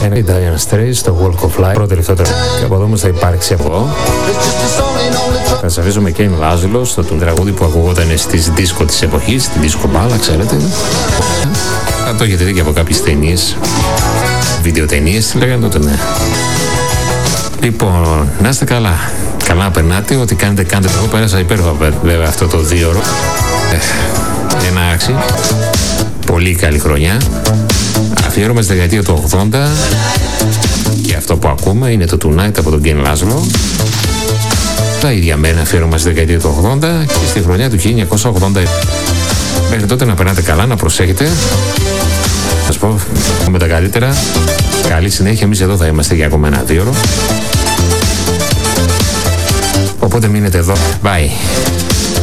η Diana Straits στο Walk of Life. Πρώτο τελευταίο τραγούδι. Και από εδώ όμως θα υπάρξει από εδώ. Θα σας αφήσω με Κέιν Λάζλο στο τραγούδι που ακουγόταν στις δίσκο της εποχής, την δίσκο μπάλα, ξέρετε. Θα το έχετε δει και από κάποιες ταινίες, βιντεοτενίες, τι λέγανε τότε, ναι. Λοιπόν, να είστε καλά. Καλά να περνάτε, ό,τι κάνετε, κάντε. Εγώ πέρασα υπέροχα βέβαια αυτό το 2ωρο. Ένα άξι. Πολύ καλή χρονιά. Αφιέρωμα στη δεκαετία του 80. Και αυτό που ακούμε είναι το Tonight από τον Κέιν Λάζλο. Τα ίδια μένα αφιέρωμα στη δεκαετία του 80 και στη χρονιά του 1980. Μέχρι τότε να περνάτε καλά, να προσέχετε. Θα σας πω με τα καλύτερα. Καλή συνέχεια, εμείς εδώ θα είμαστε για ακόμα ένα 2ωρο. Οπότε μείνετε εδώ. Bye.